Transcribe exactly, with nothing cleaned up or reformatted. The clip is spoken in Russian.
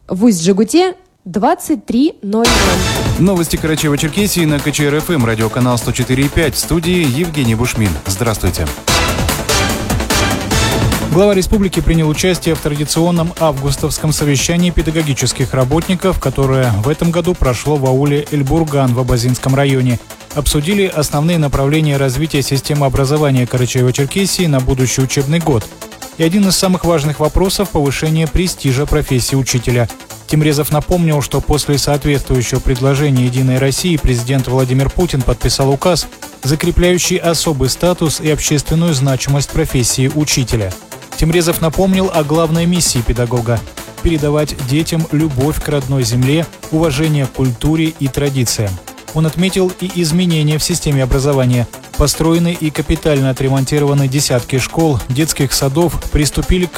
В Усть-Джегуте двадцать три ноль ноль. Новости Карачаево-Черкесии на ка че эр эф эм, радиоканал сто четыре и пять. В студии Евгений Бушмин. Здравствуйте. Глава республики принял участие в традиционном августовском совещании педагогических работников, которое в этом году прошло в ауле Эльбурган в Абазинском районе. Обсудили основные направления развития системы образования Карачаево-Черкесии на будущий учебный год. И один из самых важных вопросов – повышение престижа профессии учителя. Тимрезов напомнил, что после соответствующего предложения «Единой России» президент Владимир Путин подписал указ, закрепляющий особый статус и общественную значимость профессии учителя. Тимрезов напомнил о главной миссии педагога – передавать детям любовь к родной земле, уважение к культуре и традициям. Он отметил и изменения в системе образования. Построены и капитально отремонтированы десятки школ, детских садов, приступили к